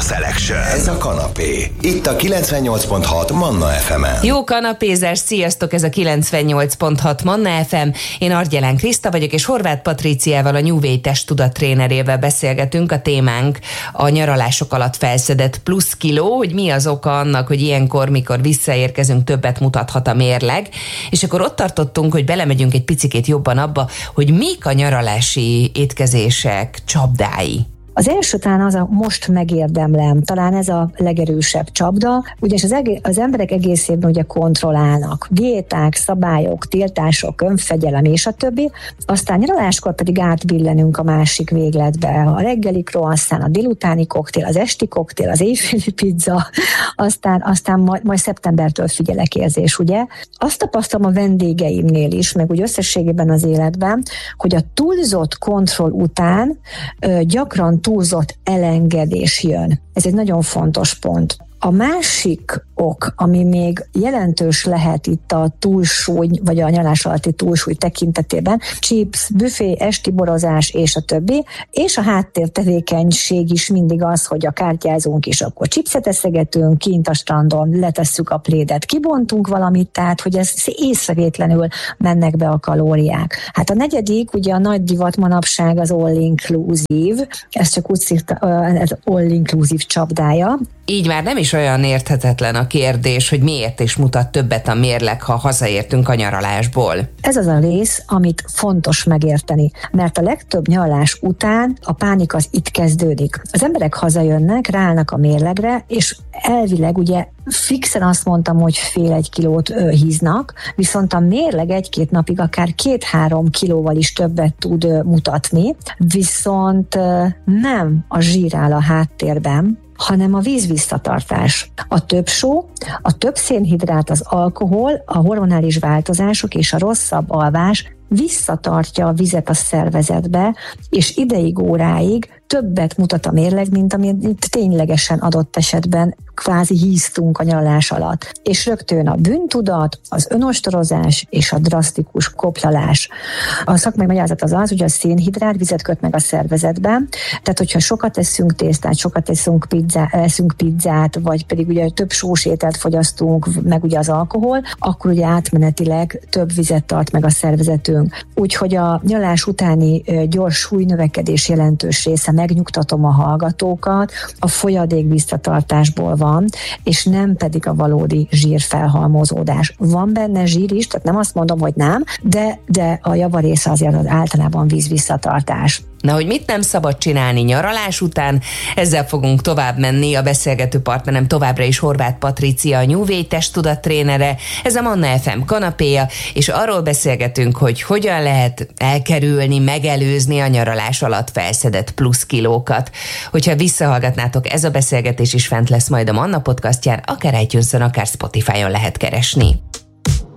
Selection. Ez a kanapé. Itt a 98.6 Manna FM-en. Jó kanapézás, sziasztok, ez a 98.6 Manna FM. Én Argyelán Kriszta vagyok, és Horváth Patriciával, a New Way testtudat trénerével beszélgetünk. A témánk a nyaralások alatt felszedett plusz kiló, hogy mi az oka annak, hogy ilyenkor, mikor visszaérkezünk, többet mutathat a mérleg. És akkor ott tartottunk, hogy belemegyünk egy picikét jobban abba, hogy mik a nyaralási étkezések csapdái. Az első talán az a most megérdemlem, talán ez a legerősebb csapda, ugyanis az emberek egész évben ugye kontrollálnak. Diéták, szabályok, tiltások, önfegyelem és a többi, aztán nyaraláskor pedig átbillenünk a másik végletbe. A reggeli croissant, a délutáni koktél, az esti koktél, az éjféli pizza, aztán majd szeptembertől figyelek érzés, ugye? Azt tapasztalom a vendégeimnél is, meg úgy összességében az életben, hogy a túlzott kontroll után gyakran túlzott elengedés jön. Ez egy nagyon fontos pont. A másik ok, ami még jelentős lehet itt a túlsúly, vagy a nyaralás alatti túlsúly tekintetében, chips, büfé, esti borozás és a többi, és a háttértevékenység is mindig az, hogy a kártyázunk és akkor chipset eszegetünk, kint a strandon letesszük a plédet, kibontunk valamit, tehát hogy ez észrevétlenül mennek be a kalóriák. Hát a negyedik, ugye a nagy divat manapság az all-inclusive, ez csak úgy szívta, ez all-inclusive csapdája. Így már nem is olyan érthetetlen a kérdés, hogy miért is mutat többet a mérleg, ha hazaértünk a nyaralásból. Ez az a rész, amit fontos megérteni, mert a legtöbb nyaralás után a pánik az itt kezdődik. Az emberek hazajönnek, ráállnak a mérlegre, és elvileg ugye fixen azt mondtam, hogy fél 1 kilót híznak, viszont a mérleg 1-2 napig akár 2-3 kilóval is többet tud mutatni, viszont nem a zsír áll a háttérben, hanem a vízvisszatartás. A több só, a több szénhidrát, az alkohol, a hormonális változások és a rosszabb alvás visszatartja a vizet a szervezetbe, és ideig, óráig többet mutat a mérleg, mint amit ténylegesen adott esetben kvázi híztunk a nyaralás alatt. És rögtön a bűntudat, az önostorozás és a drasztikus koplalás. A szakmai magyarázat az, hogy a szénhidrát vizet köt meg a szervezetben, tehát hogyha sokat eszünk tésztát, sokat eszünk pizzát, vagy pedig ugye több sós ételt fogyasztunk, meg ugye az alkohol, akkor ugye átmenetileg több vizet tart meg a szervezetünk. Úgyhogy a nyaralás utáni gyors súlynövekedés jelentős része, megnyugtatom a hallgatókat, a folyadék visszatartásból van, és nem pedig a valódi zsírfelhalmozódás. Van benne zsír is, tehát nem azt mondom, hogy nem, de a javarésze azért az általában vízvisszatartás. Na, hogy mit nem szabad csinálni nyaralás után, ezzel fogunk tovább menni. A beszélgető partnerem továbbra is Horváth Patricia, a New Way testtudat trénere, ez a Manna FM kanapéja, és arról beszélgetünk, hogy hogyan lehet elkerülni, megelőzni a nyaralás alatt felszedett plusz kilókat. Hogyha visszahallgatnátok, ez a beszélgetés is fent lesz majd a Manna podcastján, akár iTunes-on, akár Spotify-on lehet keresni.